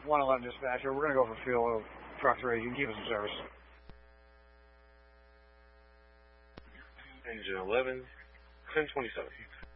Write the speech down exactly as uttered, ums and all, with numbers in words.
one eleven dispatcher. We're going to go for fuel oil. Truck three. You can keep us in service. Engine eleven, ten twenty-seven.